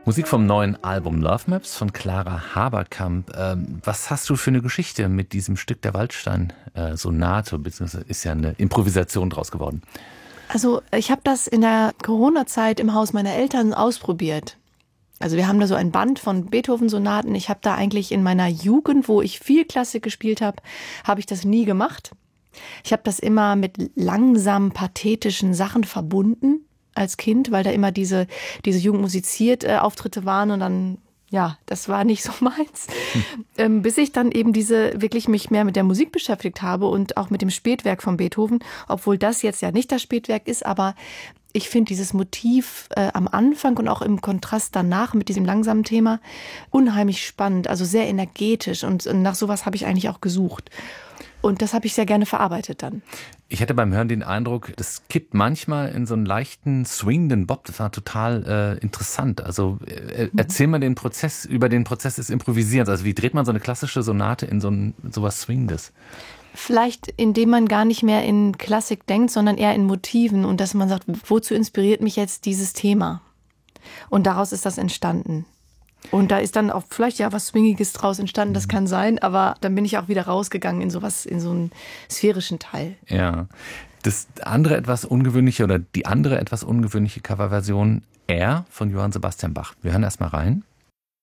Musik vom neuen Album Love Maps von Clara Haberkamp. Was hast du für eine Geschichte mit diesem Stück der Waldstein-Sonate, beziehungsweise ist ja eine Improvisation draus geworden? Also ich habe das in der Corona-Zeit im Haus meiner Eltern ausprobiert. Also wir haben da so ein Band von Beethoven-Sonaten. Ich habe da eigentlich in meiner Jugend, wo ich viel Klassik gespielt habe, habe ich das nie gemacht. Ich habe das immer mit langsamen, pathetischen Sachen verbunden als Kind, weil da immer diese Jugend musiziert Auftritte waren und dann, ja, das war nicht so meins. Bis ich dann eben wirklich mich mehr mit der Musik beschäftigt habe und auch mit dem Spätwerk von Beethoven, obwohl das jetzt ja nicht das Spätwerk ist, aber ich finde dieses Motiv am Anfang und auch im Kontrast danach mit diesem langsamen Thema unheimlich spannend, also sehr energetisch und nach sowas habe ich eigentlich auch gesucht. Und das habe ich sehr gerne verarbeitet dann. Ich hatte beim Hören den Eindruck, das kippt manchmal in so einen leichten, swingenden Bob. Das war total interessant. Also erzähl mal über den Prozess des Improvisierens. Also wie dreht man so eine klassische Sonate in sowas Swingendes? Vielleicht, indem man gar nicht mehr in Klassik denkt, sondern eher in Motiven und dass man sagt, wozu inspiriert mich jetzt dieses Thema? Und daraus ist das entstanden. Und da ist dann auch vielleicht ja was Swingiges draus entstanden, das kann sein, aber dann bin ich auch wieder rausgegangen in so einen sphärischen Teil. Ja. Die andere etwas ungewöhnliche Coverversion, Er von Johann Sebastian Bach. Wir hören erst mal rein.